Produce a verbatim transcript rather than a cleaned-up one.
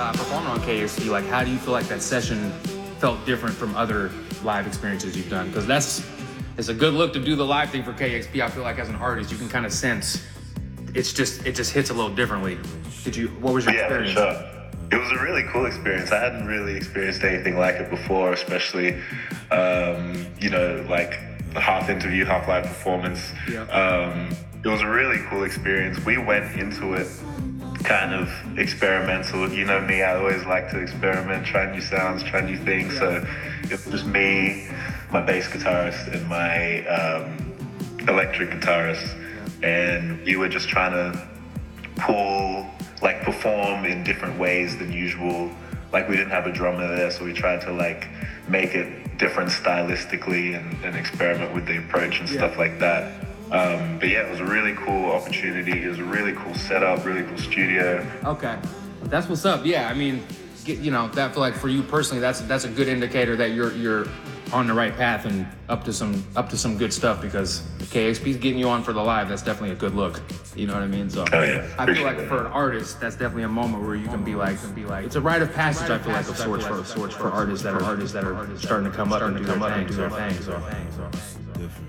uh, performing on K X P, like how do you feel like that session felt different from other live experiences you've done? Because that's it's a good look to do the live thing for K X P. I feel like as an artist, you can kind of sense it's just it just hits a little differently. Did you? What was your yeah, experience? For sure. It was a really cool experience. I hadn't really experienced anything like it before, especially, um, you know, like the half interview, half live performance. Yeah. Um, it was a really cool experience. We went into it kind of experimental. You know me, I always like to experiment, try new sounds, try new things. Yeah. So it was just me, my bass guitarist, and my um, electric guitarist. And we were just trying to pull, like perform in different ways than usual. Like we didn't have a drummer there, so we tried to like make it different stylistically and, and experiment with the approach and yeah. stuff like that. Um, but yeah, it was a really cool opportunity. It was a really cool setup, really cool studio. Okay, that's what's up. Yeah, I mean, get, you know, that feel like for you personally, that's that's a good indicator that you're you're on the right path and up to some up to some good stuff, because K X P's getting you on for the live. That's definitely a good look. You know what I mean? So oh, yeah. I feel like for an artist, that's definitely a moment where you can be like, can be like, it's a rite of passage. I feel like of sorts for sorts for artists that are artists that are starting to come up and do their thing, do their thing. So.